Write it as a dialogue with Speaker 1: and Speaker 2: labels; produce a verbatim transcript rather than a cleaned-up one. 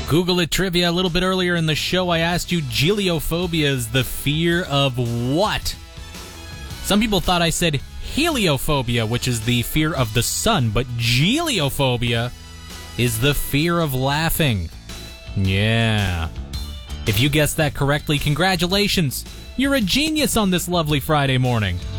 Speaker 1: Google it trivia. A little bit earlier in the show, I asked you, geliophobia is the fear of what? Some people thought I said heliophobia, which is the fear of the sun, but geliophobia is the fear of laughing. Yeah. If you guessed that correctly, congratulations. You're a genius on this lovely Friday morning.